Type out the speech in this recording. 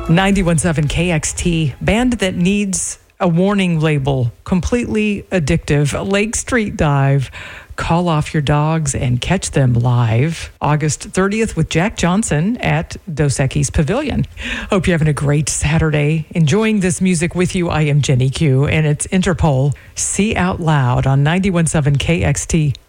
91.7 KXT, band that needs a warning label, completely addictive. Lake Street Dive. Call off your dogs and catch them live. August 30th with Jack Johnson at Dos Equis Pavilion. Hope you're having a great Saturday. Enjoying this music with you. I am Jenny Q, and it's Interpol. See Out Loud on 91.7 KXT.